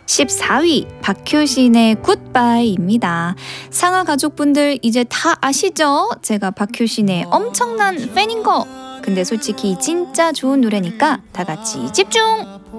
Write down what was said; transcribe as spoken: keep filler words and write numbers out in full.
십사 위 박효신의 굿바이입니다. 상하 가족분들 이제 다 아시죠? 제가 박효신의 엄청난 팬인 거. 근데 솔직히 진짜 좋은 노래니까 다 같이 집중!